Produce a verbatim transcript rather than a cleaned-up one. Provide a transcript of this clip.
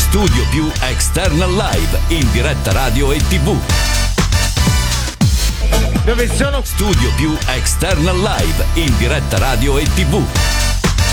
Studio Più External Live in diretta radio e tivù. Dove sono? Studio Più External Live in diretta radio e tivù.